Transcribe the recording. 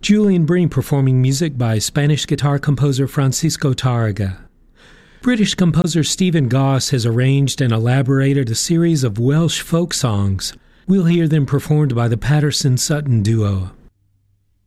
Julian Bream performing music by Spanish guitar composer Francisco Tarrega. British composer Stephen Goss has arranged and elaborated a series of Welsh folk songs. We'll hear them performed by the Patterson-Sutton duo.